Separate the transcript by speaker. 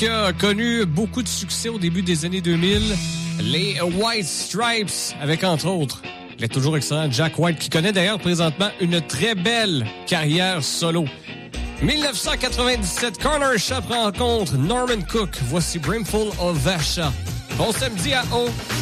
Speaker 1: Qui a connu beaucoup de succès au début des années 2000, les White Stripes, avec entre autres, il est toujours excellent Jack White, qui connaît d'ailleurs présentement une très belle carrière solo. 1997, Corner Shop rencontre Norman Cook. Voici Brimful of Vasha. Bon samedi à O.